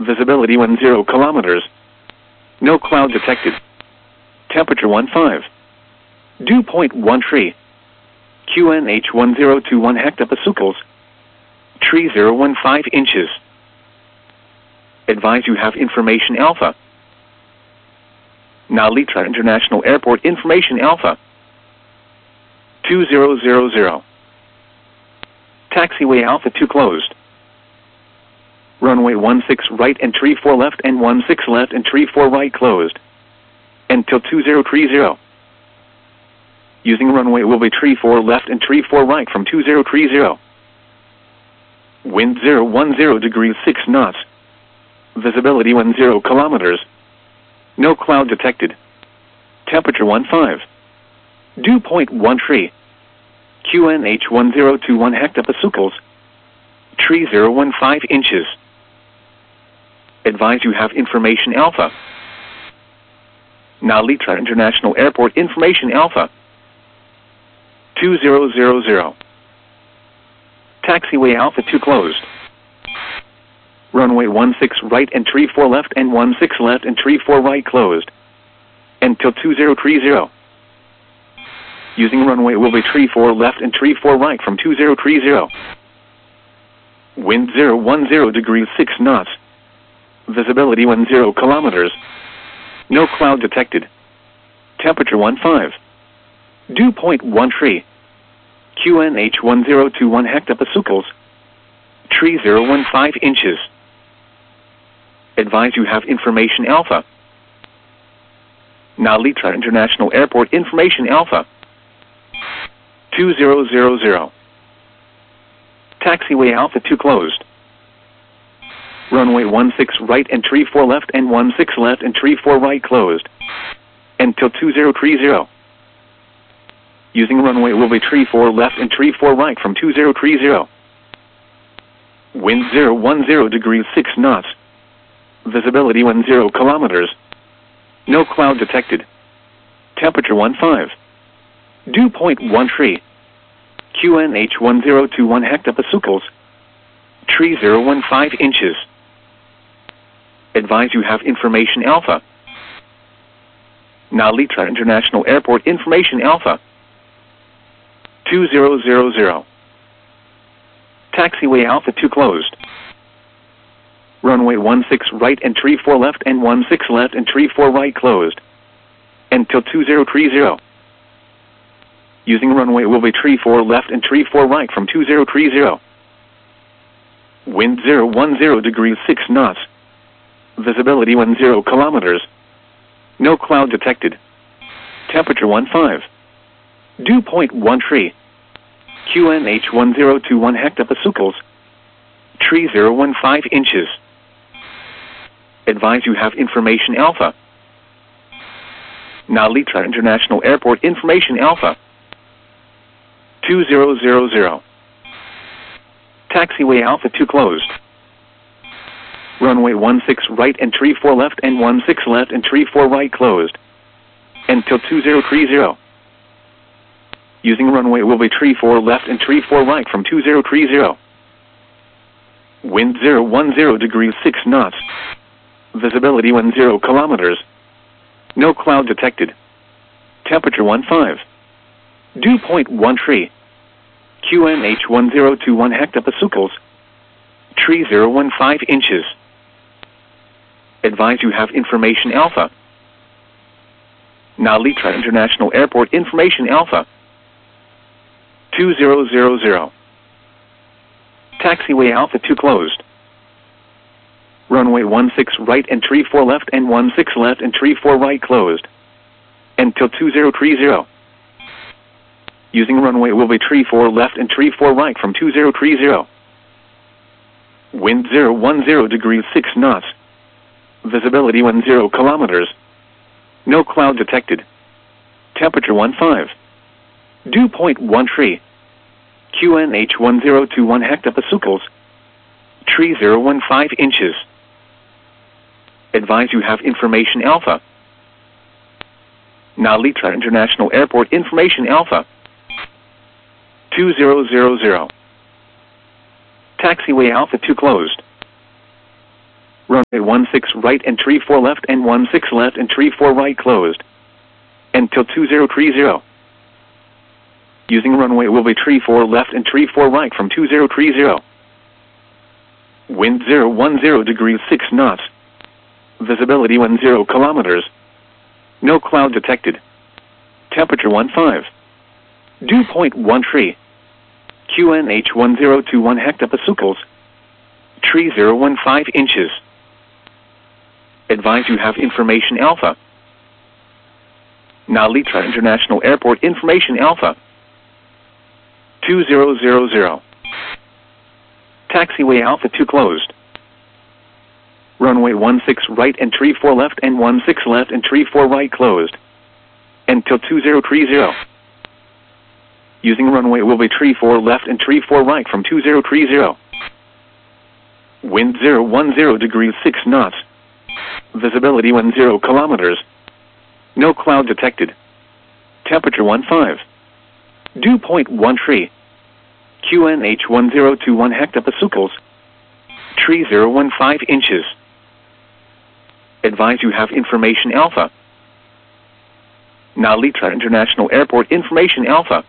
Visibility 10 kilometers. No cloud detected. Temperature 15. Dew point 13. QNH 1021 hectopascals. Tree 015 inches. Advise you have information alpha. Nalitra International Airport information alpha. 2000. Taxiway Alpha 2 closed. Runway 16 right and tree 4 left and 16 left and tree 4 right closed. Until 2030. Using runway will be tree 4 left and tree 4 right from 2030. Wind 010 degrees 6 knots. Visibility 10 kilometers. No cloud detected. Temperature 15. Dew point 13. QNH 1021 hectopascals. Tree 015 inches. Advise you have information alpha. Nalitra International Airport information alpha. 2000. Taxiway Alpha 2 closed. Runway 16 right and tree 4 left and 16 left and tree 4 right closed. Until 2030. Using runway will be tree 4 left and tree 4 right from 2030. Wind 010 degrees 6 knots. Visibility 10 kilometers. No cloud detected. Temperature 15. Dew point 13. QNH 1021 hectopascals. Tree 015 inches. Advise you have information alpha. Nalitra International Airport information alpha. 2000. Taxiway Alpha 2 closed. Runway 16 right and tree 4 left and 16 left and tree 4 right closed. Until 2030. Using runway will be tree 4 left and tree 4 right from 2030. Wind 010 degrees 6 knots. Visibility 10 kilometers. No cloud detected. Temperature 15. Dew point 13. QNH 1021 hectopascals. Tree 015 inches. Advise you have information alpha. Nalitra International Airport information alpha. 2000. Taxiway Alpha 2 closed. Runway 16 right and tree 4 left and 16 left and tree 4 right closed. Until 2030. Using runway will be tree 4 left and tree 4 right from 2030. Wind 010 degrees 6 knots. Visibility 10 kilometers. No cloud detected. Temperature 15. Dew point 13. QNH 1021 hectopascals. Tree 015 inches. Advise you have information alpha. Nalitra International Airport information alpha. 2000. Taxiway Alpha 2 closed. Runway 16 right and tree 4 left and 16 left and tree 4 right closed. Until 2030. Using runway will be tree 4 left and tree 4 right from 2030. Wind 010 degrees 6 knots. Visibility 10 kilometers. No cloud detected. Temperature 15. Dew point 13. QNH 1021 hectopascals. Tree 015 inches. Advise you have information alpha. Nalitra International Airport information alpha. 2000. Taxiway Alpha 2 closed. Runway 16 right and tree 4 left and 16 left and tree 4 right closed. Until 2030. Using runway will be tree 4 left and tree 4 right from 2030. Wind 010 degrees 6 knots. Visibility 10 kilometers. No cloud detected. Temperature 15. Dew point 13. QNH 1021 hectopascals. Tree 015 inches. Advise you have information alpha. Nalitra International Airport information alpha. 2000. Taxiway Alpha 2 closed. Runway 16 right and tree 4 left and 16 left and tree 4 right closed. Until 2030. Using runway will be tree 4 left and tree 4 right from 2030. Wind 010 degrees 6 knots. Visibility 10 kilometers. No cloud detected. Temperature 15. Dew point 13. QNH 1021 hectopascals. Tree 015 inches. Advise you have information Alpha. Nalitra International Airport information Alpha. 2000. Taxiway Alpha 2 closed. Runway 16 right and tree 4 left and 16 left and tree 4 right closed. Until 2030. Using runway will be tree 4 left and tree 4 right from 2030. Wind 010 degrees 6 knots. Visibility 10 kilometers. No cloud detected. Temperature 15. Dew point 13. QNH 1021 hectopascals. Tree 015 inches. Advise you have information Alpha. Nalitra International Airport information Alpha.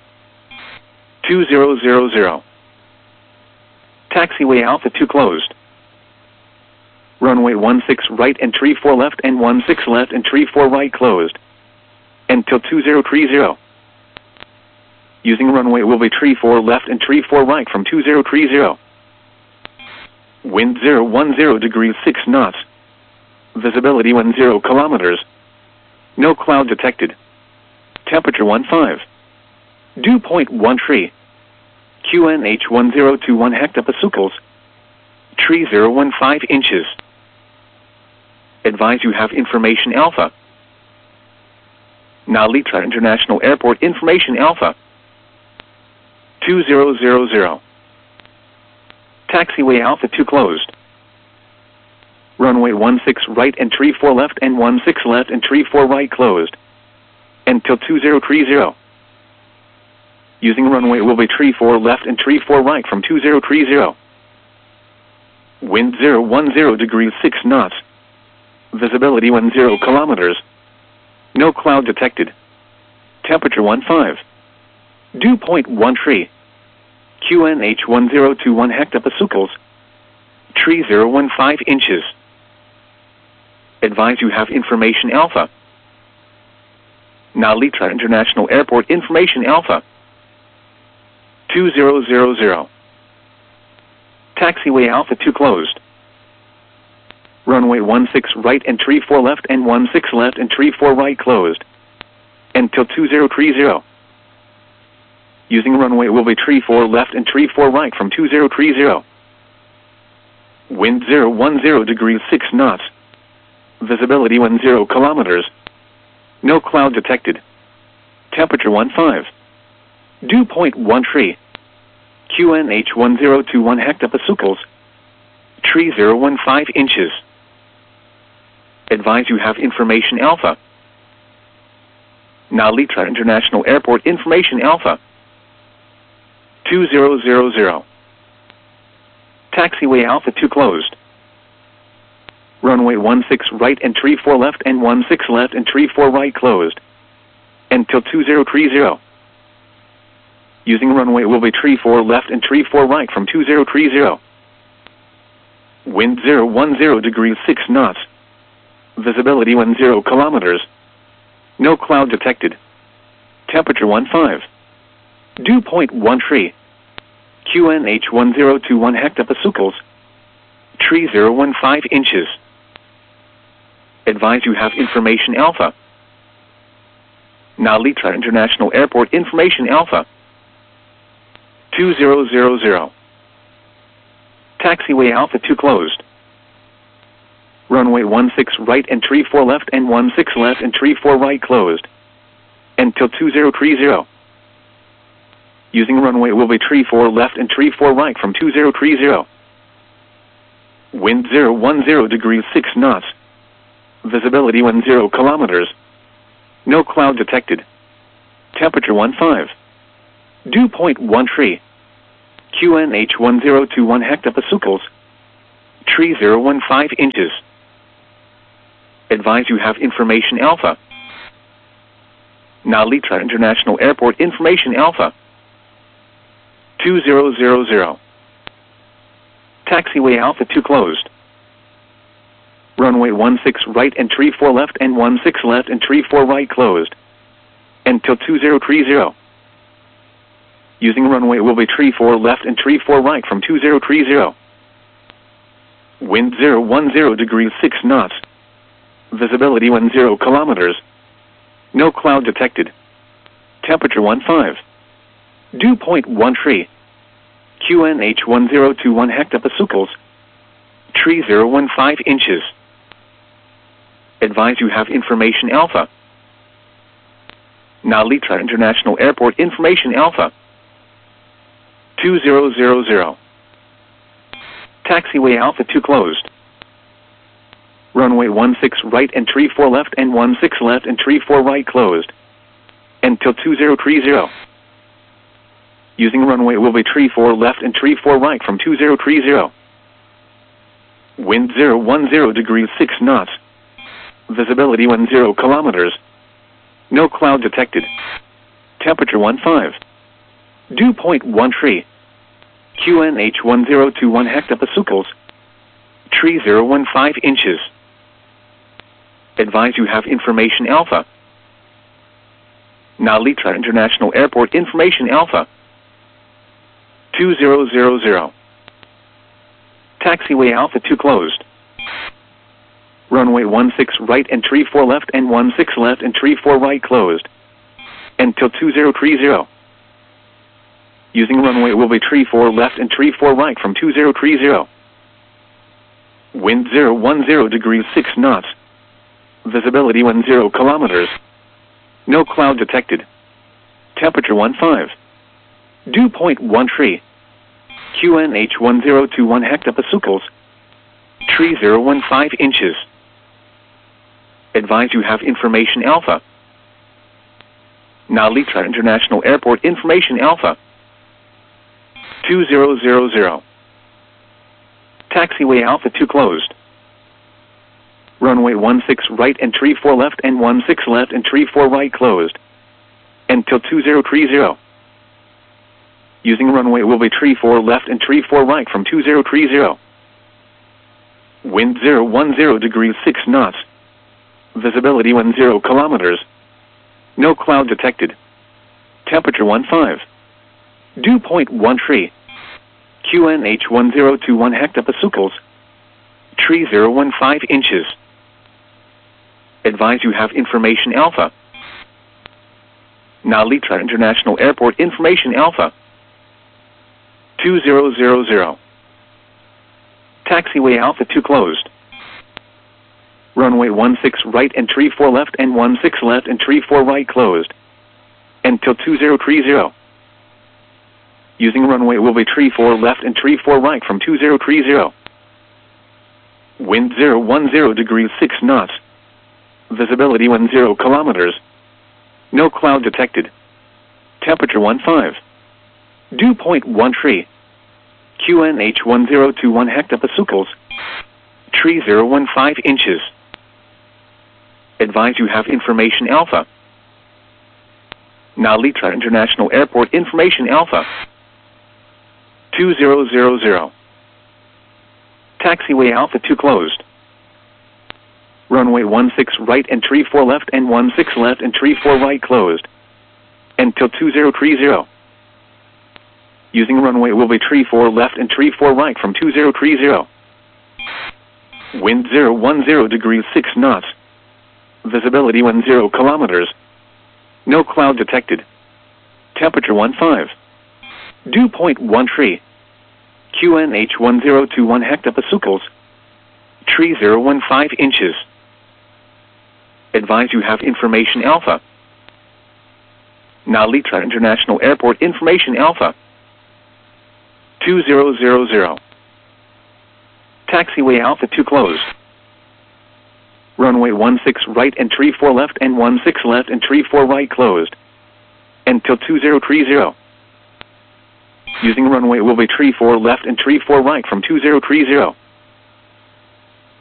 2000. Taxiway Alpha 2 closed. Runway 16 right and tree 4 left and 16 left and tree 4 right closed. Until 2030. Using runway will be tree 4 left and tree 4 right from 2030. Wind 010 degrees 6 knots. Visibility 10 kilometers. No cloud detected. Temperature 15. Dew point 13. QNH 1021 hectopascals. Tree 015 inches. Advise you have information Alpha. Nalitra International Airport information Alpha. 2000. Taxiway Alpha 2 closed. Runway 16 right and tree 4 left and 16 left and tree 4 right closed. Until 2030. Using runway will be tree 4 left and tree 4 right from 2030. Wind 010 degrees 6 knots. Visibility 10 kilometers. No cloud detected. Temperature 15. Dew point 13. QNH 1021 hectopascals. Tree 015 inches. Advise you have information Alpha. Nalitra International Airport information Alpha. 2000. Taxiway Alpha 2 closed. Runway 16 right and tree 4 left and 16 left and tree 4 right closed. Until 2030. Using runway will be tree 4 left and tree 4 right from 2030. Wind 010 degrees 6 knots. Visibility 10 kilometers. No cloud detected. Temperature 15. Dew point 13. QNH 1021 hectopascals. Tree 015 inches. Advise you have information Alpha. Nalitra International Airport information Alpha. 2000. Taxiway Alpha 2 closed. Runway 16 right and tree 4 left and 16 left and tree 4 right closed. Until 2030. Using runway will be tree 4 left and tree 4 right from 2030. Wind 010 degrees 6 knots. Visibility 10 kilometers. No cloud detected. Temperature 15. Dew point 13. QNH 1021 hectopascals. Tree 015 inches. Advise you have information Alpha. Nalitra International Airport information Alpha. 2000. Taxiway Alpha 2 closed. Runway 16 right and tree 4 left and 16 left and tree 4 right closed. Until 2030. Using runway will be tree 4 left and tree 4 right from 2030. Wind 010 degrees 6 knots. Visibility 10 kilometers. No cloud detected. Temperature 15. Dew point 13. QNH 1021 hectopascals. Tree 015 inches. Advise you have information Alpha. Nalitra International Airport information Alpha. 2000. Taxiway Alpha 2 closed. Runway 16 right and tree 4 left and 16 left and tree 4 right closed. Until 2030. Using runway will be tree 4 left and tree 4 right from 2030. Wind 010 degrees 6 knots. Visibility 10 kilometers. No cloud detected. Temperature 15. Dew point 13. QNH 1021 hectopascals. Tree 015 inches. Advise you have information Alpha. Nalitra International Airport information Alpha. 2000. Taxiway Alpha 2 closed. Runway 16 right and tree 4 left and 16 left and tree 4 right closed. Until 2030. Using runway will be tree 4 left and tree 4 right from 2030. Wind 010 degrees 6 knots. Visibility 10 kilometers. No cloud detected. Temperature 15. Dew point 13. QNH 1021 hectopascals. Tree 015 inches. Advise you have information Alpha. Nalitra International Airport information Alpha. 2000. Taxiway Alpha 2 closed. Runway 16 right and tree 4 left and 16 left and tree 4 right closed. Until 2030. Using runway will be tree 4 left and tree 4 right from 2030. Wind 010 degrees 6 knots. Visibility 10 kilometers. No cloud detected. Temperature 15. Dew point 13. QNH 1021 hectopascals. Tree 015 inches. Advise you have information Alpha. Nalitra International Airport information Alpha. 2000. Taxiway Alpha 2 closed. Runway 16 right and tree 4 left and 16 left and tree 4 right closed. Until 2030. Using runway will be tree 4 left and tree 4 right from 2030. Wind 010 degrees 6 knots. Visibility 10 kilometers. No cloud detected. Temperature 15. Dew point 13. QNH 1021 hectopascals. Tree 015 inches. Advise you have information Alpha. Nalitra International Airport information Alpha. 2000. Taxiway Alpha 2 closed. Runway 16 right and tree 4 left and 16 left and tree 4 right closed. Until 2030. Using runway will be tree 4 left and tree 4 right from 2030. Wind 010 degrees 6 knots. Visibility 10 kilometers. No cloud detected. Temperature 15. Dew point 13. QNH 1021 hectopascals. Tree 015 inches. Advise you have information Alpha. Nalitra International Airport information Alpha. 2000. Taxiway Alpha 2 closed. Runway 16 right and tree 4 left and 16 left and tree 4 right closed. Until 2030. Using runway will be tree 4 left and tree 4 right from 2030. Wind 010 degrees 6 knots. Visibility 10 kilometers. No cloud detected. Temperature 15. Dew point 13. QNH 1021 hectopascals. Tree 015 inches. Advise you have information Alpha. Nalitra International Airport information Alpha. 2000. Taxiway Alpha 2 closed. Runway 16 right and tree 4 left and 16 left and tree 4 right closed. Until 2030. Using runway will be tree 4 left and tree 4 right from 2030.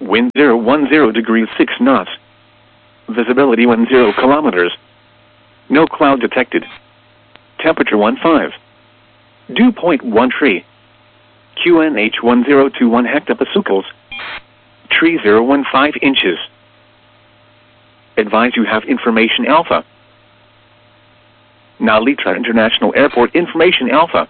Wind 010 degrees 6 knots. Visibility 10 kilometers. No cloud detected. Temperature 15. Dew point 1 tree. QNH 1021 hectopascals. Tree 015 inches. Advise you have information alpha. Nalita International Airport information alpha.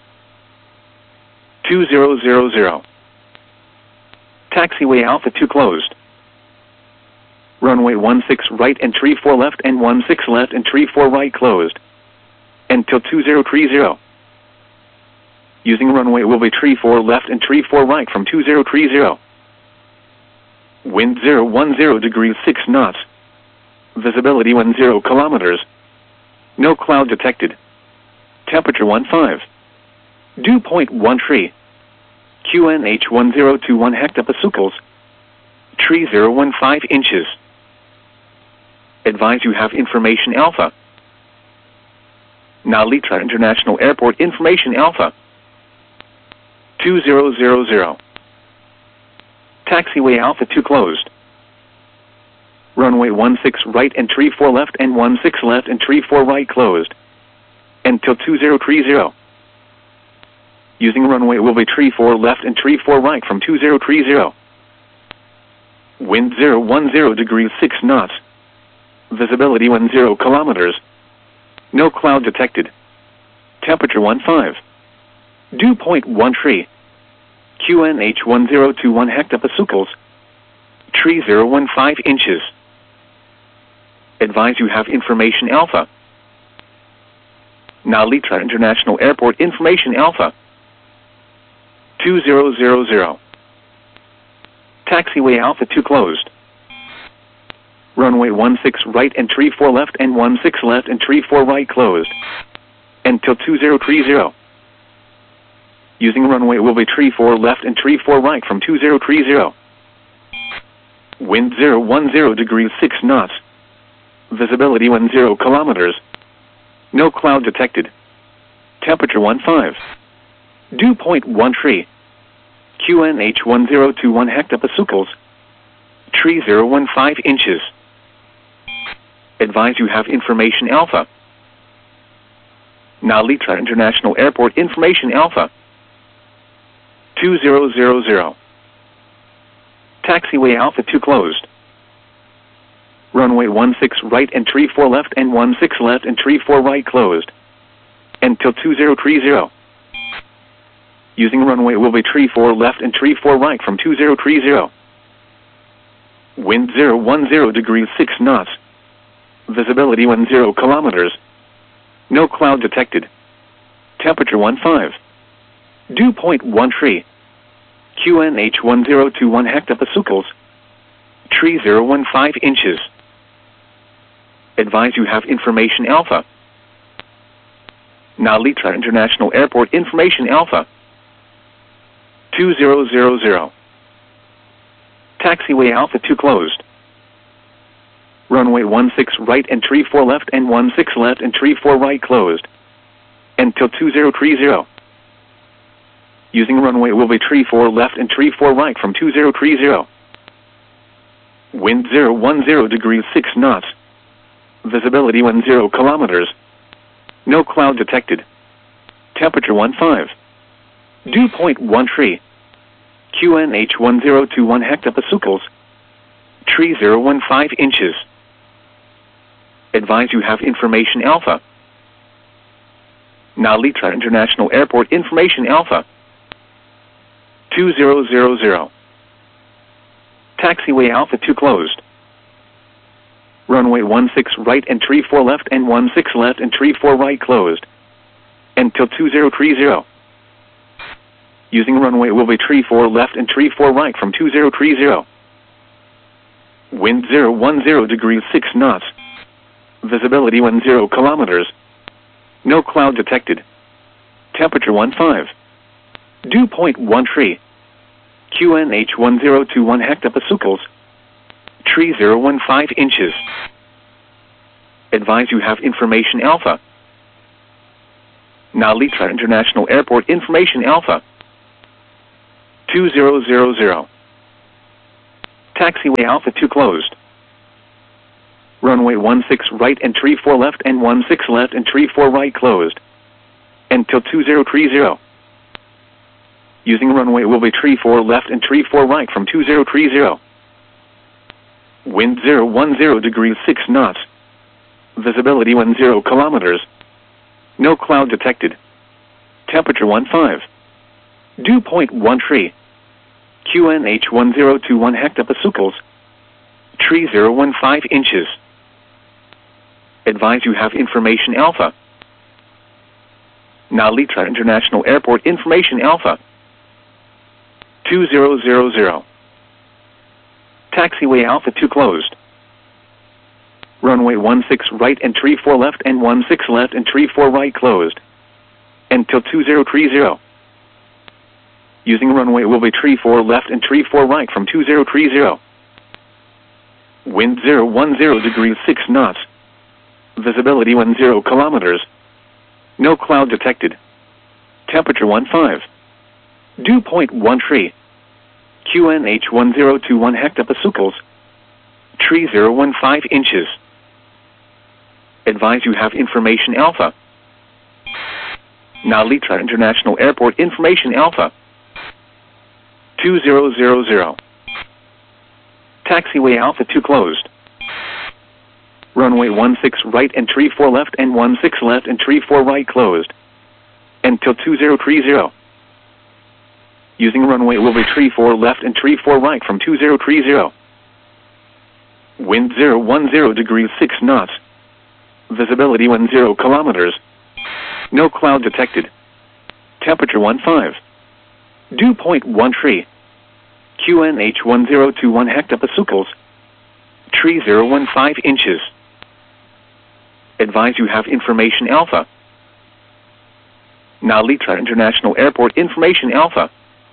2000. Taxiway Alpha 2 closed. Runway 16 right and tree 4 left and 16 left and tree 4 right closed. Until 2030. Using runway will be tree 4 left and tree 4 right from 2030. Wind 010 degrees 6 knots. Visibility 10 kilometers. No cloud detected. Temperature 15. Dew point 1 tree. QNH 1021 hectopascals. Tree 015 inches. Advise you have information alpha. Nalita International Airport information alpha. 2000. Taxiway Alpha 2 closed. Runway 16 right and tree 4 left and 16 left and tree 4 right closed. Until 2030. Using runway will be tree 4 left and tree 4 right from 2030. Wind 010 degrees 6 knots. Visibility 10 kilometers. No cloud detected. Temperature 15. Dew point 1 tree. QNH 1021 hectopascals. Tree 015 inches. Advise you have information alpha. Nalita International Airport information alpha. 2000. Taxiway Alpha 2 closed. Runway 16 right and tree 4 left and 16 left and tree 4 right closed. Until 2030. Using runway will be tree 4 left and tree 4 right from 2030. Wind 010 degrees 6 knots. Visibility 10 kilometers. No cloud detected. Temperature 15. Dew point 1 tree. QNH 1021 hectopascals. Tree 015 inches. Advise you have information alpha. Nalita International Airport information alpha. 2000. Taxiway Alpha 2 closed. Runway 16 right and tree 4 left and 16 left and tree 4 right closed. Until 2030. Using runway will be tree 4 left and tree 4 right from 2030. Wind 010 degrees 6 knots. Visibility 10 kilometers. No cloud detected. Temperature 15. Dew point 1 tree. QNH 1021 hectopascals. Tree 015 inches. Advise you have information alpha. Nalita International Airport information alpha. 2000. Taxiway Alpha 2 closed. Runway 16 right and tree 4 left and 16 left and tree 4 right closed. Until 2030. Using runway will be tree 4 left and tree 4 right from 2030. Wind 010 degrees 6 knots. Visibility 10 kilometers. No cloud detected. Temperature 15. Dew point 1 tree. QNH 1021 hectopascals. Tree 015 inches. Advise you have information alpha. Nalita International Airport information alpha. 2000. Taxiway Alpha 2 closed. Runway 16 right and tree 4 left and 16 left and tree 4 right closed. Until 2030. Using runway will be tree 4 left and tree 4 right from 2030. Wind 010 degrees 6 knots. Visibility 10 kilometers. No cloud detected. Temperature 15. Dew point 1 tree. QNH 1021 hectopascals. Tree 015 inches. Advise you have information alpha. Nalita International Airport information alpha. 2000. Taxiway Alpha 2 closed. Runway 16 right and tree 4 left and 16 left and tree 4 right closed. Until 2030. Using runway will be tree 4 left and tree 4 right from 2030. Wind 010 degrees 6 knots. Visibility 10 kilometers. No cloud detected. Temperature 15. Dew point 1 tree. QNH 1021 hectopascals. Tree 015 inches. Advise you have information Alpha. Narita International Airport information Alpha. 2000. Taxiway Alpha 2 closed. Runway 16 right and tree 4 left and 16 left and tree 4 right closed. Until 2030. Using runway will be tree 4 left and tree 4 right from 2030. Wind 010 degrees 6 knots. Visibility 10 kilometers. No cloud detected. Temperature 15. Dew point 1 tree. QNH 1021 hectopascals. Tree 015 inches. Advise you have information Alpha. Narita International Airport information Alpha. 2000. Taxiway Alpha 2 closed. Runway 16 right and tree 4 left and 16 left and tree 4 right closed. Until 2030. Using runway will be tree 4 left and tree 4 right from 2030. Wind 010 degrees 6 knots. Visibility 10 kilometers. No cloud detected. Temperature 15. Dew point 1 tree. QNH 1021 hectopascals. Tree 015 inches. Advise you have information Alpha. Narita International Airport information Alpha.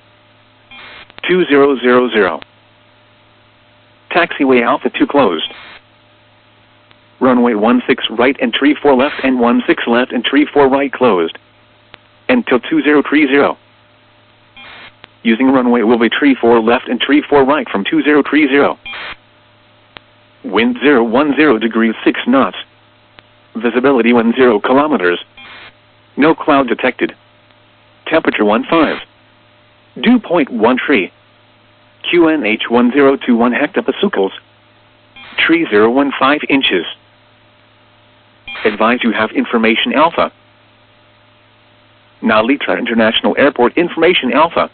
2000. Taxiway Alpha 2 closed. Runway 16 right and tree 4 left and 16 left and tree 4 right closed. Until 2030. Using runway will be tree 4 left and tree 4 right from 2030. Wind 010 degrees 6 knots. Visibility 10 kilometers. No cloud detected. Temperature 15. Dew point 1 tree. QNH 1021 hectopascals. Tree 015 inches. Advise you have information Alpha. Narita International Airport information Alpha.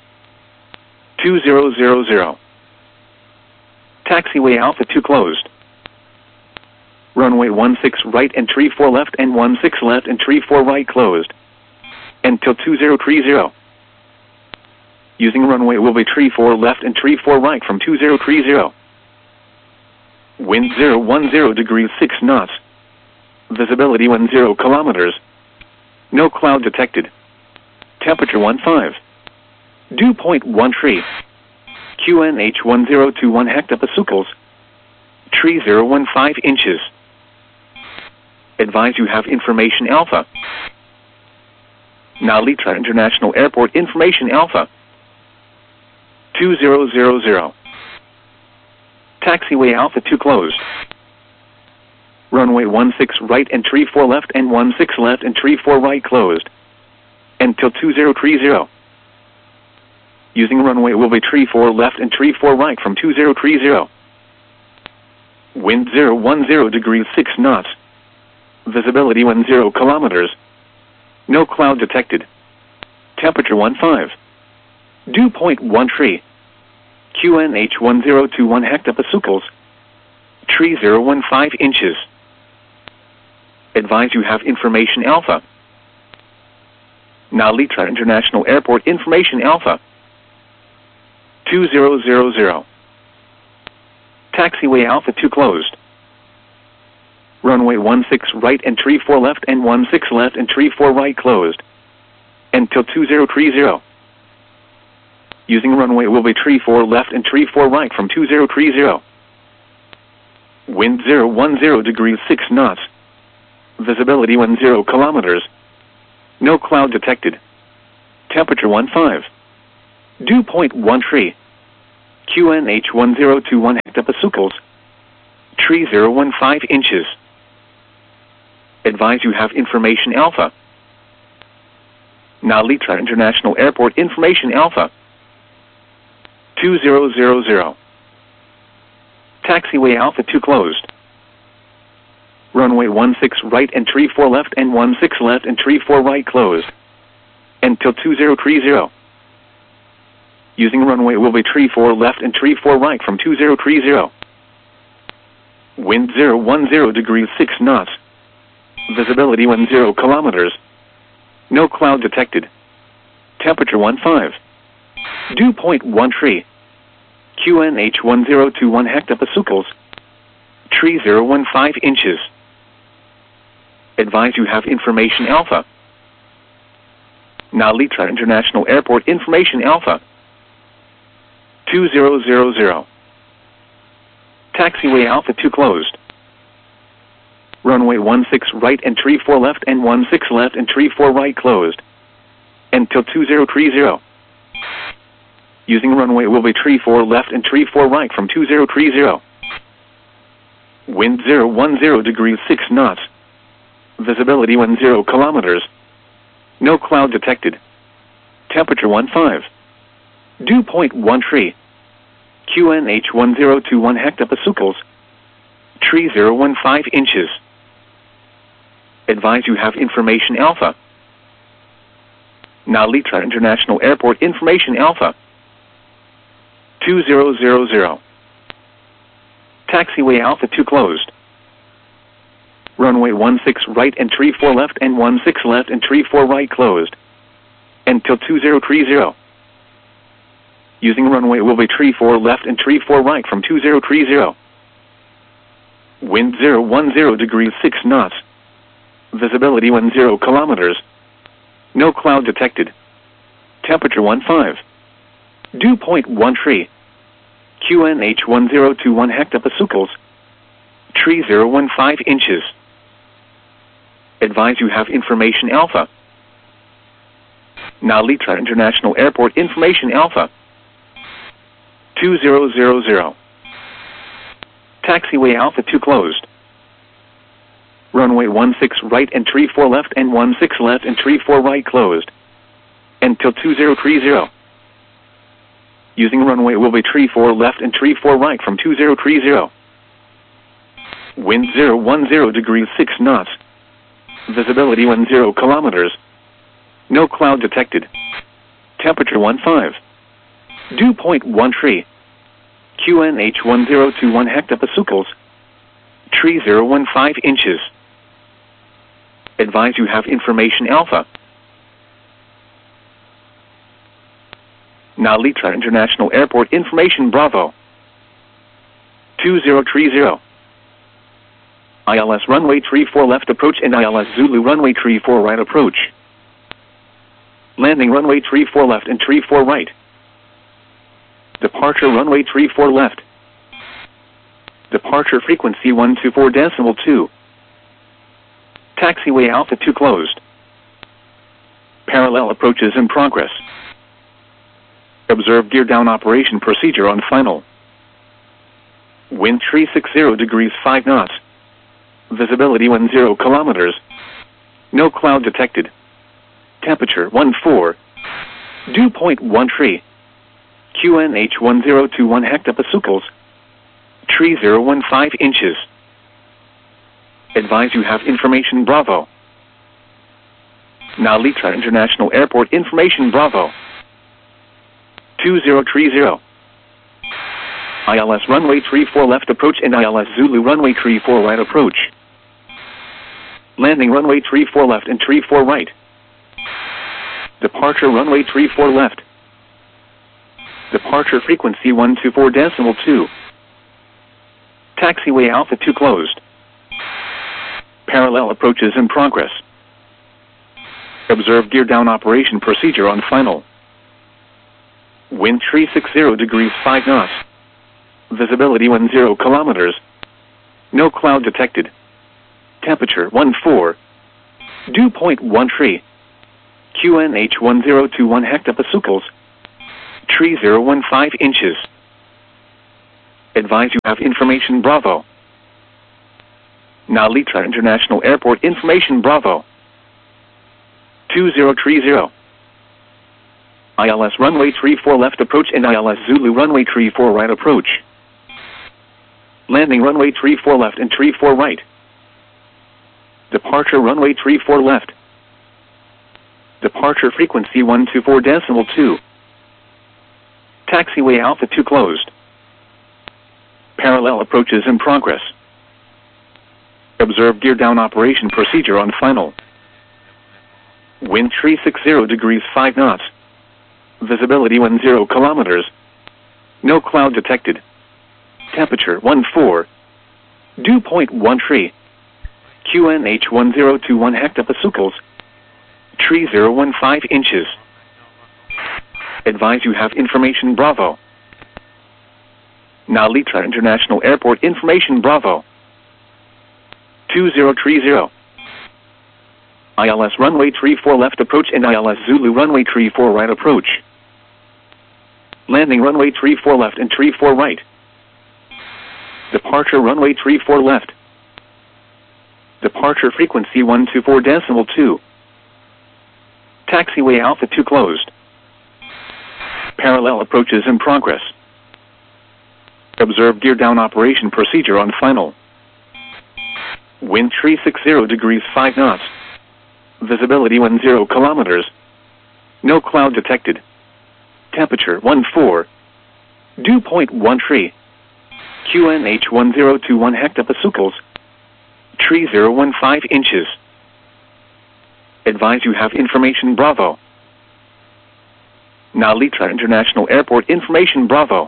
2000. Taxiway Alpha 2 closed. Runway 16 right and tree 4 left and 16 left and tree 4 right closed. Until 2030. Using runway will be tree 4 left and tree 4 right from 2030. Wind 010 degrees 6 knots. Visibility 10 kilometers. No cloud detected. Temperature 15. Dew point 1 tree. QNH 1021 hectopascals. Tree 015 inches. Advise you have information Alpha. Narita International Airport information Alpha. 2000. Taxiway Alpha 2 closed. Runway 16 right and tree 4 left and 16 left and tree 4 right closed. Until 2030. Using runway will be tree 4 left and tree 4 right from 2030. Wind 010 degrees 6 knots. Visibility 10 kilometers. No cloud detected. Temperature 15. Dew point 1 tree. QNH 1021 hectopascals. Tree 015 inches. Advise you have information Alpha. Narita International Airport information Alpha. 2000. Taxiway Alpha 2 closed. Runway 16 right and tree 4 left and 16 left and tree 4 right closed. Until 2030. Using runway will be tree 4 left and tree 4 right from 2030. Wind 010 degrees 6 knots. Visibility 10 kilometers. No cloud detected. Temperature 15. Dew point 1 tree. QNH 1021 hectopascals. Tree 015 inches. Advise you have information alpha. Nalitra International Airport information alpha. 2000. Taxiway Alpha 2 closed. Runway 16 right and tree 4 left and 16 left and tree 4 right closed. Until 2030. Using runway will be tree 4 left and tree 4 right from 2030. Wind 010 degrees 6 knots. Visibility 10 kilometers. No cloud detected. Temperature 15. Dew point 13. QNH 1021 hectopascals. Tree 015 inches. Advise you have information alpha. Nalitra International Airport information alpha. 2000. Taxiway Alpha 2 closed. Runway 16 right and tree 4 left and 16 left and tree 4 right closed. Until 2030. Using runway will be tree 4 left and tree 4 right from 2030. Wind 010 degrees 6 knots. Visibility 10 kilometers. No cloud detected. Temperature 15. Dew point 13. QNH 1021 hectopascals. Tree 015 inches. Advise you have information alpha. Nalitra International Airport information alpha. 2000. Taxiway Alpha 2 closed. Runway 16 right and tree 4 left and 16 left and tree 4 right closed. Until 2030. Using runway will be tree 4 left and tree 4 right from 2030. Wind 010 degrees 6 knots. Visibility 10 kilometers. No cloud detected. Temperature 15. Dew point 13. QNH 1021 hectopascals. Tree 015 inches. Advise you have information alpha. Nalitra International Airport information alpha. 2000. Taxiway Alpha 2 closed. Runway 16 right and tree 4 left and 16 left and tree 4 right closed. Until 2030. Using runway will be tree 4 left and tree 4 right from 2030. Wind 010 degrees 6 knots. Visibility 10 kilometers. No cloud detected. Temperature 15. Dew point 13. QNH 1021 hectopascals. Tree 015 inches. Advise you have information alpha. Nalitra International Airport information Bravo. 2030. ILS runway tree 4 left approach and ILS Zulu runway tree 4 right approach. Landing runway tree 4 left and tree 4 right. Departure runway tree 4 left. Departure frequency 124.2. Taxiway Alpha 2 closed. Parallel approaches in progress. Observe gear down operation procedure on final. Wind 360 degrees 5 knots. Visibility 10 kilometers. No cloud detected. Temperature 14. Dew point 13. QNH 1021 hectopascals. Tree 015 inches. Advise you have information Bravo. Nalitra International Airport information Bravo. 2030. ILS runway tree 4 left approach and ILS Zulu runway tree 4 right approach. Landing runway tree 4 left and tree 4 right. Departure runway tree 4 left. Departure frequency 124.2. Taxiway Alpha 2 closed. Parallel approaches in progress. Observe gear down operation procedure on final. Wind 360 degrees 5 knots. Visibility 10 kilometers. No cloud detected. Temperature 14. Dew point 13. QNH 1021 hectopascals. Tree 015 inches. Advise you have information Bravo. Nalita International Airport information Bravo. 2030. ILS runway 34 left approach and ILS Zulu runway 34 right approach. Landing runway 34 left and 34 right. Departure runway 34 left. Departure frequency 124.2. Taxiway Alpha 2 closed. Parallel approaches in progress. Observe gear down operation procedure on final. Wind 360 degrees 5 knots. Visibility 10 kilometers. No cloud detected. Temperature 14. Dew point 13. QNH 1021 hectopascals. Tree 015 inches. Advise you have information Bravo. Nalita International Airport information Bravo. 2030. ILS runway 34 left approach and ILS Zulu runway 34 right approach. Landing runway 34 left and 34 right. Departure runway 34 left. Departure frequency 124.2. Taxiway Alpha 2 closed. Parallel approaches in progress. Observe gear down operation procedure on final. Wind 360 degrees 5 knots. Visibility 10 kilometers. No cloud detected. Temperature 14. Dew point 13. QNH 1021 hectopascals. Tree 015 inches. Advise you have information Bravo. Nalita International Airport information Bravo.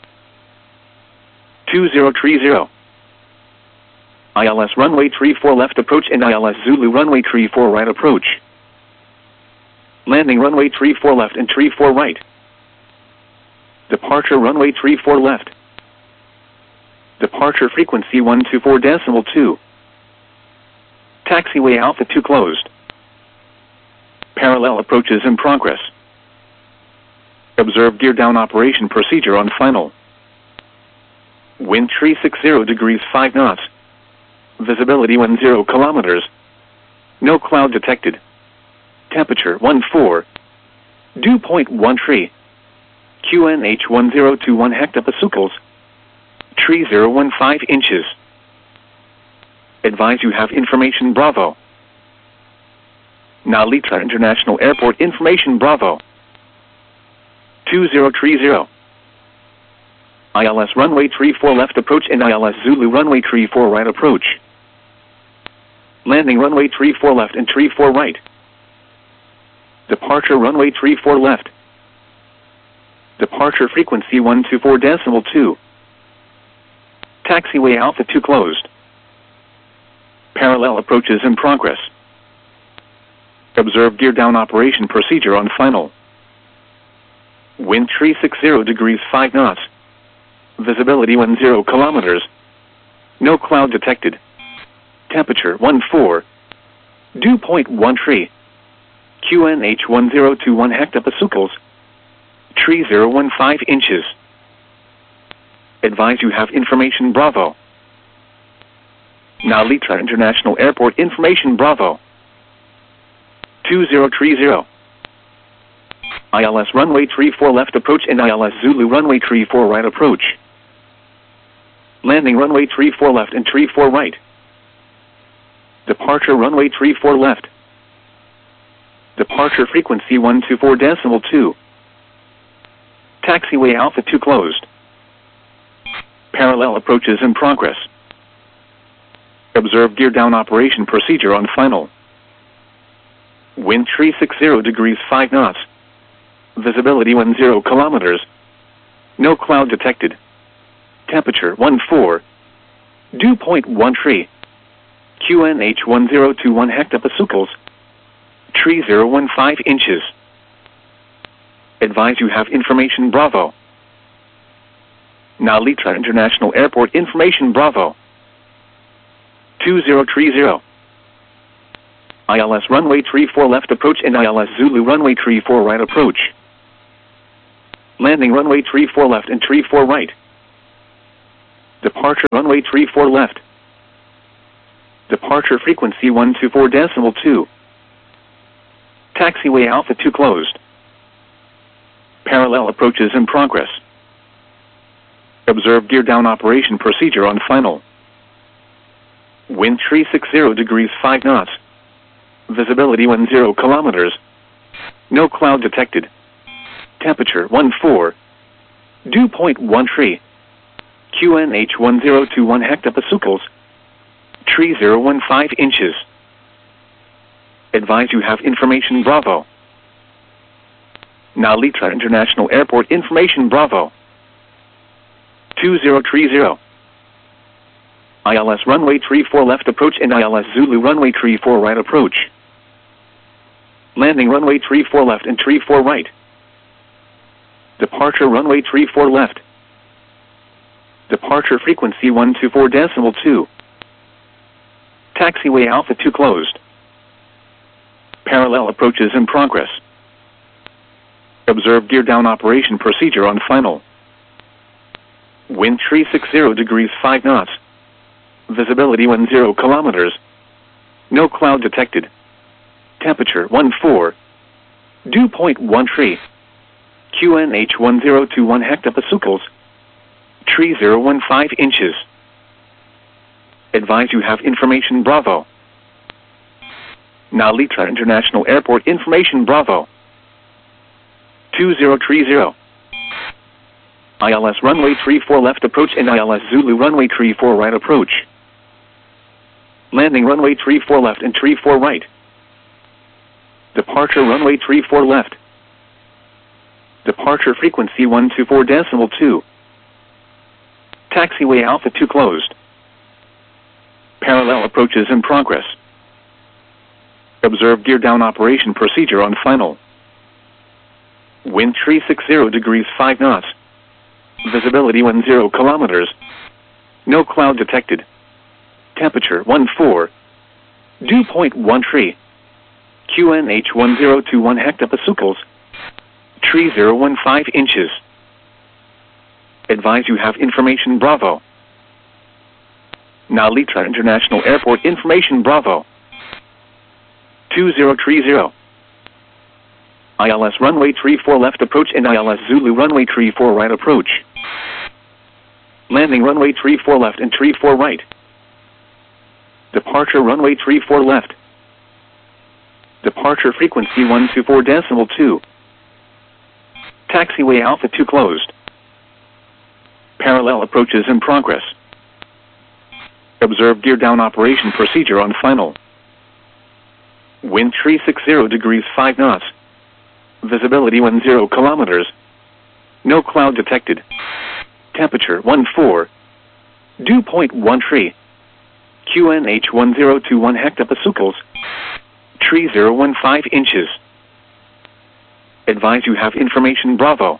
2030. ILS runway 34 left approach and ILS Zulu runway 34 right approach. Landing runway 34 left and 34 right. Departure runway 34 left. Departure frequency 124.2. Taxiway Alpha 2 closed. Parallel approaches in progress. Observe gear down operation procedure on final. Wind 360 degrees 5 knots. Visibility 10 kilometers. No cloud detected. Temperature 14. Dew point 13. QNH 1021 hectopascals. Tree 015 inches. Advise you have information Bravo. Nalita International Airport information Bravo. 2030. ILS runway 34 left approach and ILS Zulu runway 34 right approach. Landing runway 34 left and 34 right. Departure runway 34 left. Departure frequency 124.2. Taxiway Alpha 2 closed. Parallel approaches in progress. Observe gear down operation procedure on final. Wind 360 degrees 5 knots. Visibility 10 kilometers. No cloud detected. Temperature 14. Dew point 13. QNH 1021 hectopascals. Tree 015 inches. Advise you have information Bravo. Nalita International Airport information Bravo. 2030. ILS runway 34 left approach and ILS Zulu runway 34 right approach. Landing runway 34 left and 34 right. Departure runway 34 left. Departure frequency 124.2. Taxiway Alpha 2 closed. Parallel approaches in progress. Observe gear down operation procedure on final. Wind 360 degrees 5 knots. Visibility 10 kilometers. No cloud detected. Temperature 14. Dew point 13. QNH 1021 hectopascals. Tree 015 inches. Advise you have information Bravo. Nalita International Airport information Bravo. 2030. ILS runway 34 left approach and ILS Zulu runway 34 right approach. Landing runway 34 left and 34 right. Departure runway 34 left. Departure frequency 124.2. Taxiway Alpha 2 closed. Parallel approaches in progress. Observe gear down operation procedure on final. Wind 360 degrees 5 knots. Visibility 10 kilometers. No cloud detected. Temperature 14. Dew point 13. QNH 1021 hectopascals. 3015 inches. Advise you have information Bravo. Now Litra International Airport information Bravo. 2030. ILS runway 34 left approach and ILS Zulu runway 34 right approach. Landing runway 34 left and 34 right. Departure runway 34 left. Departure frequency 124.2. Taxiway Alpha 2 closed. Parallel approaches in progress. Observe gear down operation procedure on final. Wind 360 degrees 5 knots. Visibility 10 kilometers. No cloud detected. Temperature 14. Dew point 13. QNH 1021 hectopascals. 3015 inches. Advise you have information Bravo. Now Litra International Airport information Bravo. 2030. ILS runway 34 left approach and ILS Zulu runway 34 right approach. Landing runway 34 left and 34 right. Departure runway 34 left. Departure frequency 124.2. Taxiway Alpha 2 closed. Parallel approaches in progress. Observe gear down operation procedure on final. Wind 360 degrees 5 knots. Visibility 10 kilometers. No cloud detected. Temperature 14. Dew point 13. QNH 1021 hectopascals. 3015 inches. Advise you have information Bravo. Now Litra International Airport information Bravo. 2030. ILS runway 34 left approach and ILS Zulu runway 34 right approach. Landing runway 34 left and 34 right. Departure runway 34 left. Departure frequency 124.2. Taxiway Alpha 2 closed. Parallel approaches in progress. Observe gear down operation procedure on final. Wind 360 degrees 5 knots. Visibility 10 kilometers. No cloud detected. Temperature 14. Dew point 13. QNH 1021 hectopascals. 3015 inches. Advise you have information Bravo.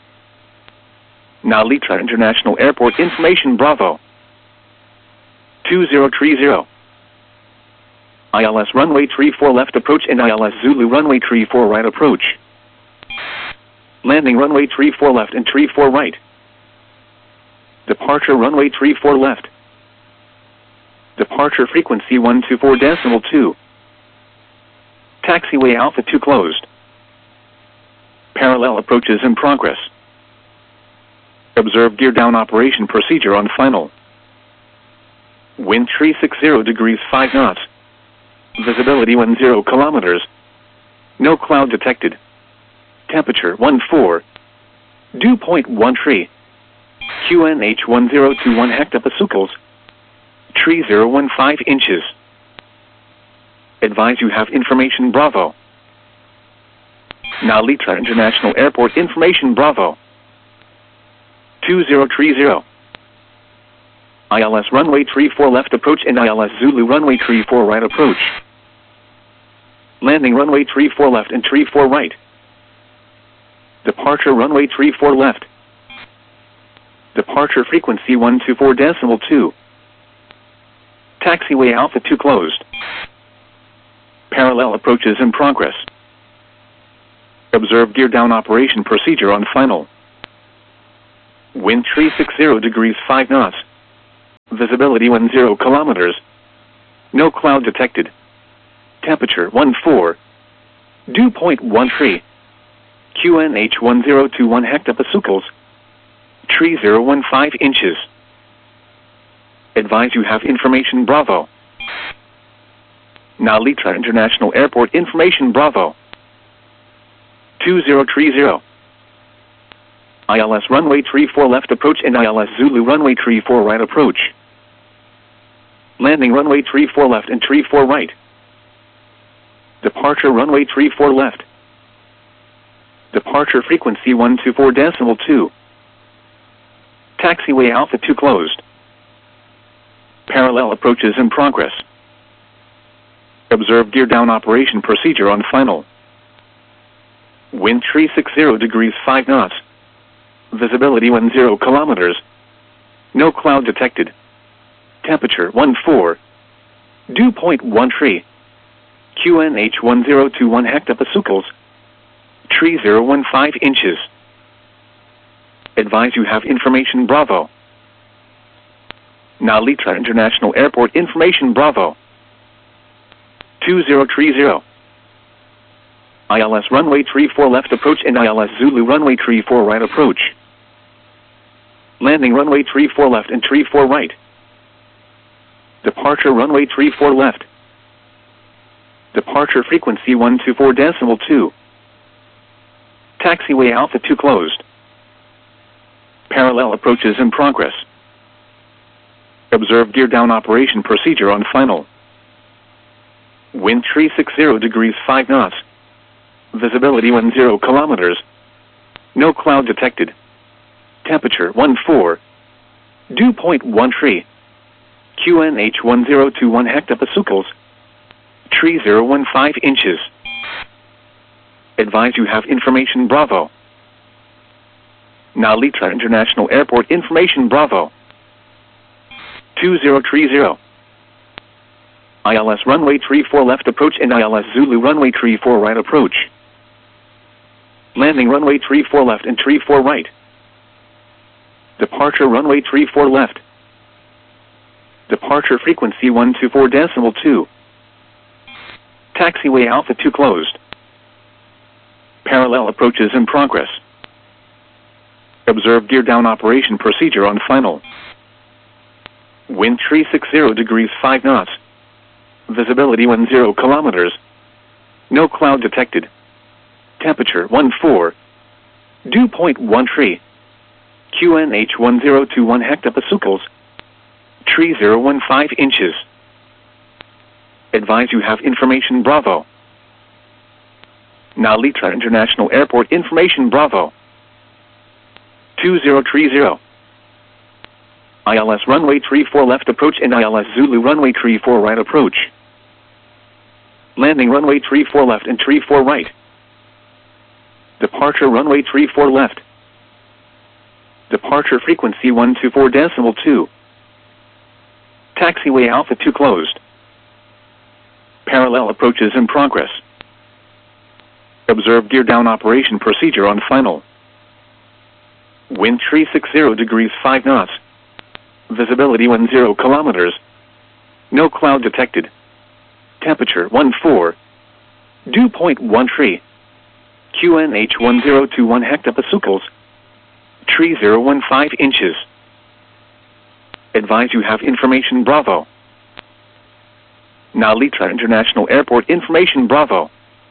Now Litra International Airport information Bravo. 2030. ILS runway 34 left approach and ILS Zulu runway 34 right approach. Landing runway 34 left and 34 right. Departure runway 34 left. Departure frequency 124.2. Taxiway Alpha 2 closed. Parallel approaches in progress. Observe gear down operation procedure on final. Wind 360 degrees 5 knots. Visibility 10 kilometers. No cloud detected. Temperature 14. Dew point 13. QNH 1021 hectopascals. 3015 inches. Advise you have information Bravo. Now Litra International Airport information Bravo. 2030. ILS runway 34 left approach and ILS Zulu runway 34 right approach. Landing runway 34 left and 34 right. Departure runway 34 left. Departure frequency 124.2. Taxiway Alpha 2 closed. Parallel approaches in progress. Observe gear down operation procedure on final. Wind 360 degrees 5 knots. Visibility 10 kilometers. No cloud detected. Temperature 14. Dew point 13. QNH 1021 hectopascals. Tree 015 inches. Advise you have information Bravo. Nalita International Airport information Bravo. 2030. ILS runway 34 left approach and ILS Zulu runway 34 right approach. Landing runway 34 left and 34 right. Departure runway 34 left. Departure frequency 124.2. Taxiway Alpha 2 closed. Parallel approaches in progress. Observe gear down operation procedure on final. Wind 360 degrees 5 knots. Visibility 10 kilometers. No cloud detected. Temperature 14. Dew point 13. QNH 1021 hectopascals. Tree 015 inches. Advise you have information Bravo. Nalita International Airport information Bravo. 2030. ILS runway 34 left approach and ILS Zulu runway 34 right approach. Landing runway 34 left and 34 right. Departure runway 34 left. Departure frequency 124.2. Taxiway Alpha 2 closed. Parallel approaches in progress. Observe gear down operation procedure on final. Wind 360 degrees 5 knots. Visibility 10 kilometers. No cloud detected. Temperature 14. Dew point 13. QNH 1021 hectopascals. Tree 015 inches. Advise you have information Bravo. Nalita International Airport information Bravo. 2030. ILS runway 34 left approach and ILS Zulu runway 34 right approach. Landing runway 34 left and 34 right. Departure runway 34 left. Departure frequency 124.2. Taxiway Alpha 2 closed. Parallel approaches in progress. Observe gear down operation procedure on final. Wind 360 degrees 5 knots. Visibility 10 kilometers. No cloud detected. Temperature 14. Dew point 13. QNH 1021 hectopascals. Tree 015 inches. Advise you have information Bravo. Nalita International Airport information Bravo. 2030. ILS runway 34 left approach and ILS Zulu runway 34 right approach. Landing runway 34 left and 34 right. Departure runway 34 left. Departure frequency 124.2. Taxiway Alpha 2 closed. Parallel approaches in progress. Observe gear down operation procedure on final. Wind 360 degrees 5 knots. Visibility 10 kilometers. No cloud detected. Temperature 14. Dew point 13. QNH 1021 hectopascals. Tree 015 inches. Advise you have information Bravo. Nalita International Airport information Bravo.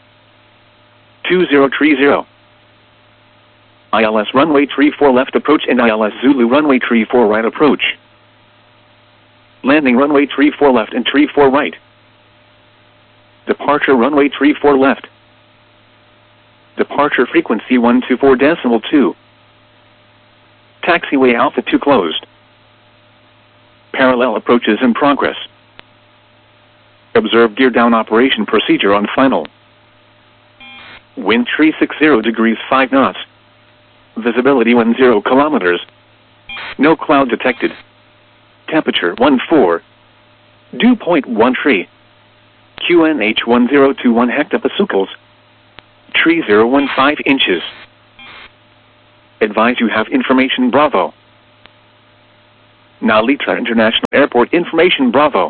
2030. ILS runway 34 left approach and ILS Zulu runway 34 right approach. Landing runway 34 left and 34 right. Departure runway 34 left. Departure frequency 124.2. Taxiway Alpha 2 closed. Parallel approaches in progress. Observe gear down operation procedure on final. Wind 360 degrees 5 knots. Visibility 10 kilometers. No cloud detected. Temperature 14. Dew point 13. QNH 1021 hectopascals. Tree 015 inches. Advise you have information Bravo. Narita International Airport information Bravo.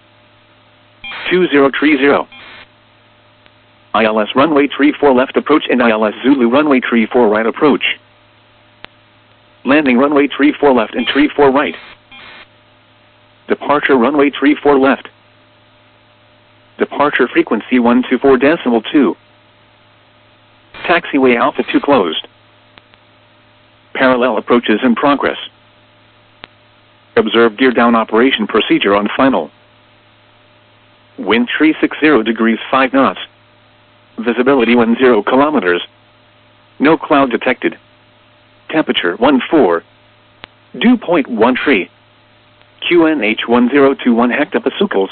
2030. ILS runway 34 left approach and ILS Zulu runway 34 right approach. Landing runway 34 left and 34 right. Departure runway 34 left. Departure frequency 124.2. Taxiway Alpha 2 closed. Parallel approaches in progress. Observe gear down operation procedure on final. Wind 360 degrees 5 knots. Visibility 10 kilometers. No cloud detected. Temperature 14. Dew point 13. QNH 1021 hectopascals.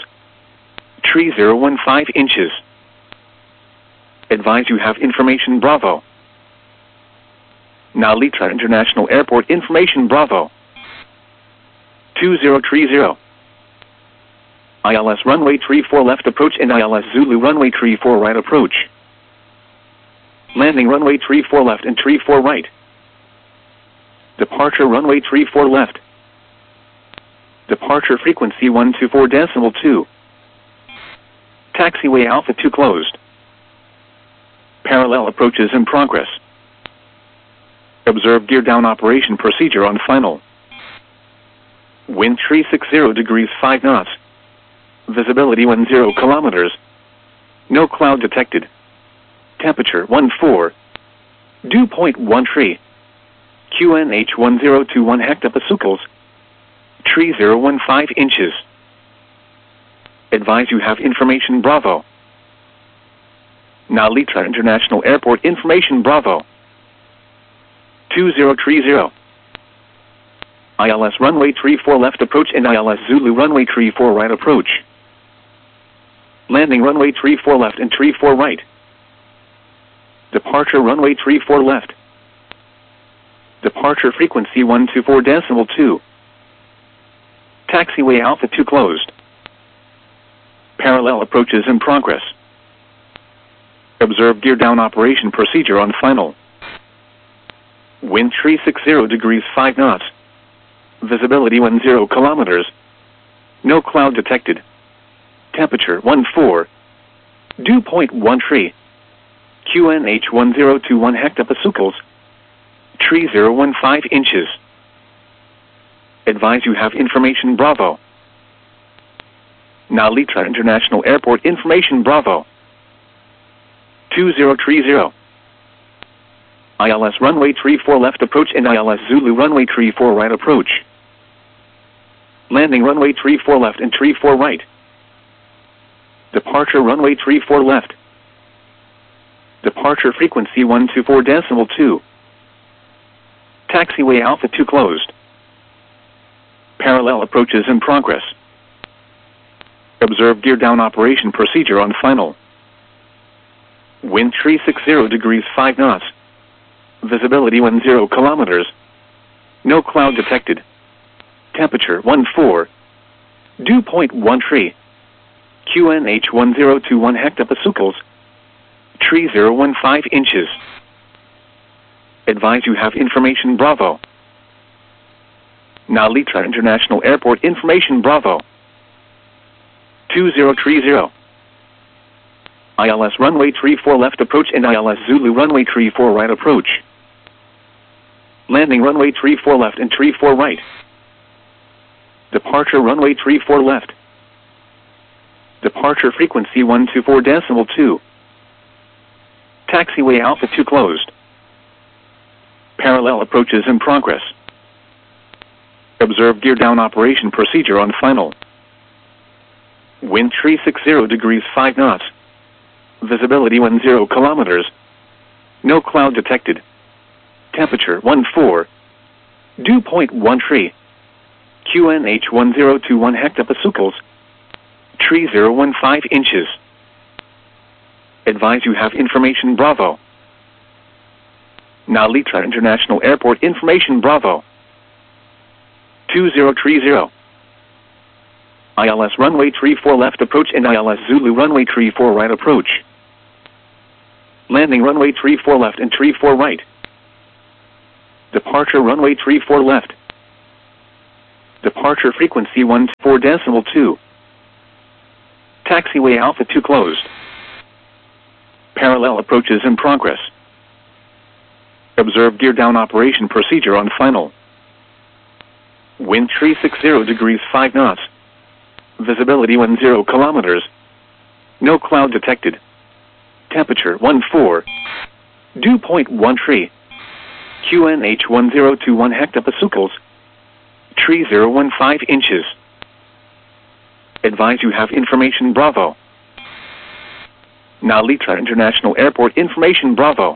3015 inches. Advise you have information Bravo. Narita International Airport information Bravo. 2030. ILS runway 34 left approach and ILS Zulu runway 34 right approach. Landing runway 34 left and 34 right. Departure runway 34 left. Departure frequency 124.2. Taxiway Alpha 2 closed. Parallel approaches in progress. Observe gear down operation procedure on final. Wind 360 degrees 5 knots. Visibility 10 kilometers. No cloud detected. Temperature 14. Dew point 13. QNH 1021 hectopascals. 3015 inches. Advise you have information Bravo. Narita International Airport information Bravo. 2030. ILS runway 34 left approach and ILS Zulu runway 34 right approach. Landing runway 34 left and 34 right. Departure runway 34 left. Departure frequency 124.2. Taxiway Alpha 2 closed. Parallel approaches in progress. Observe gear down operation procedure on final. Wind 360 degrees 5 knots. Visibility 10 kilometers. No cloud detected. Temperature 14. Dew point 13. QNH 1021 hectopascals. 3015 inches. Advise you have information Bravo. Narita International Airport information Bravo. 2030. ILS runway 34 left approach and ILS Zulu runway 34 right approach. Landing runway 34 left and 34 right. Departure runway 34 left. Departure frequency 124.2. Taxiway Alpha 2 closed. Parallel approaches in progress. Observe gear down operation procedure on final. Wind 360 degrees 5 knots. Visibility 10 kilometers. No cloud detected. Temperature 14. Dew point 13. QNH 1021 hectopascals. 3015 inches. Advise you have information Bravo. Narita International Airport information Bravo. 2030. ILS runway 34 left approach and ILS Zulu runway 34 right approach. Landing runway 34 left and 34 right. Departure runway 34 left. Departure frequency 124.2. Taxiway Alpha 2 closed. Parallel approaches in progress. Observe gear down operation procedure on final. Wind 360 degrees 5 knots. Visibility 10 kilometers. No cloud detected. Temperature 14. Dew point 13. QNH 1021 hectopascals. 3015 inches. Advise you have information Bravo. Narita International Airport information Bravo. 2030. ILS runway 34 left approach and ILS Zulu runway 34 right approach. Landing runway 34 left and 34 right. Departure runway 34 left. Departure frequency 14.2. Taxiway Alpha 2 closed. Parallel approaches in progress. Observe gear down operation procedure on final. Wind 360 degrees 5 knots. Visibility 10 kilometers. No cloud detected. Temperature 14. Dew point 13. QNH 1021 hectopascals. 3015 inches. Advise you have information Bravo. Nalitra International Airport information Bravo.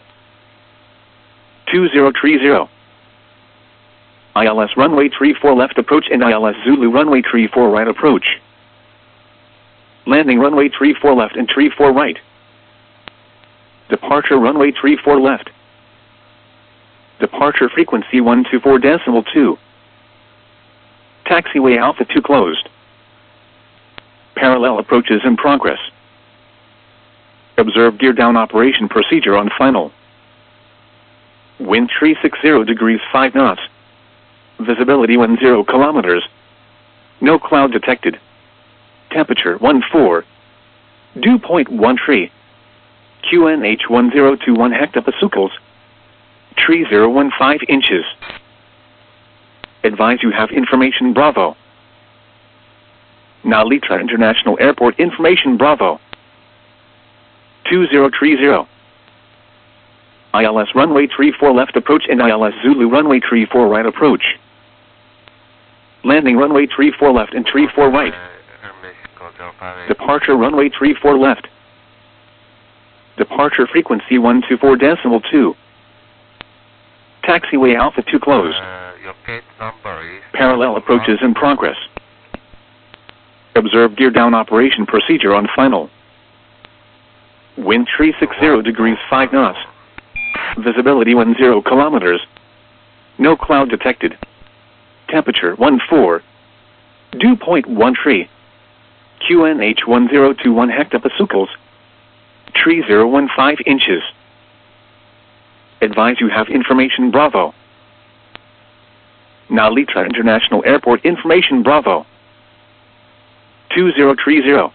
2030. ILS runway 34 left approach and ILS Zulu runway 34 right approach. Landing runway 34 left and 34 right. Departure runway 34 left. Departure frequency 124.2. Taxiway Alpha 2 closed. Parallel approaches in progress. Observe gear down operation procedure on final. Wind 360 degrees 5 knots. Visibility 10 kilometers. No cloud detected. Temperature 14. Dew point 13. QNH 1021 hectopascals. 3015 inches. Advise you have information Bravo. Nalitra International Airport information Bravo. 2030. ILS runway 34 left approach and ILS Zulu runway 34 right approach. Landing runway 34 left and 34 right. Departure runway 34 left. Departure frequency 124.2. Taxiway Alpha 2 closed. Your gate number is... Parallel approaches in progress. Observe gear down operation procedure on final. Wind 360 degrees 5 knots. Visibility 10 kilometers. No cloud detected. Temperature 14. Dew point 13. QNH 1021 hectopascals. 3015 inches. Advise you have information Bravo. Nalitra International Airport information Bravo. 2030.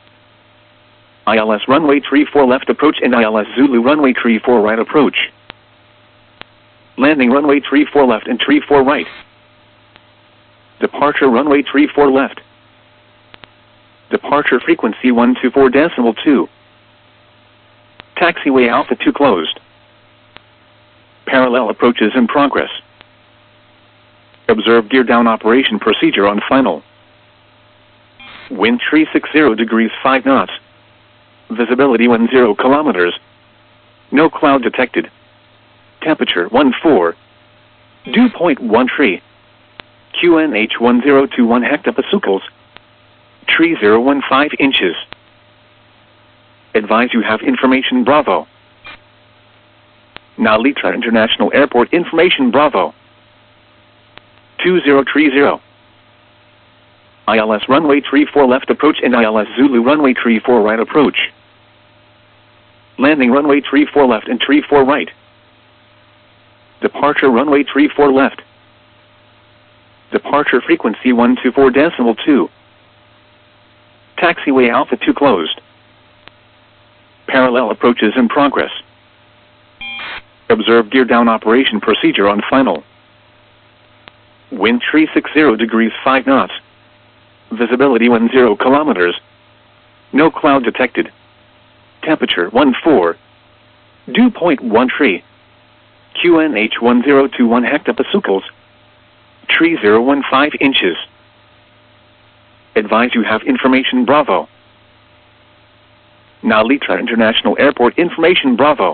ILS runway 34 left approach and ILS Zulu runway 34 right approach. Landing runway 34 left and 34 right. Departure runway 34 left. Departure frequency 124.2. Taxiway Alpha 2 closed. Parallel approaches in progress. Observe gear down operation procedure on final. Wind 360 degrees 5 knots. Visibility 10 kilometers. No cloud detected. Temperature 14. Dew point 13. QNH 1021 hectopascals. 3015 inches. Advise you have information Bravo. Nalitra International Airport information Bravo. 2030. ILS runway 34 left approach and ILS Zulu runway 34 right approach. Landing runway 34 left and 34 right. Departure runway 34 left. Departure frequency 124.2. Taxiway Alpha 2 closed. Parallel approaches in progress. Observe gear down operation procedure on final. Wind 360 degrees 5 knots. Visibility 10 kilometers. No cloud detected. Temperature 14. Dew point 13. QNH 1021 hectopascals. 3015 inches. Advise you have information Bravo. Nalitra International Airport information Bravo.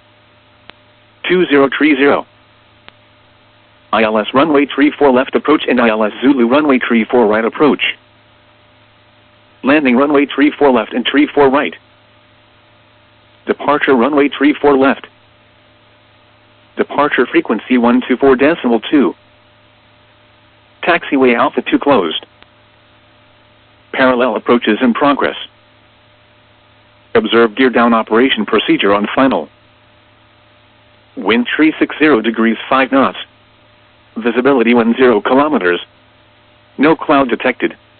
2030. ILS runway 34 left approach and ILS Zulu runway 34 right approach. Landing runway 34 left and 34 right. Departure runway 34 left. Departure frequency 124.2. Taxiway Alpha 2 closed. Parallel approaches in progress. Observe gear down operation procedure on final. Wind 360 degrees 5 knots. Visibility 10 kilometers. No cloud detected.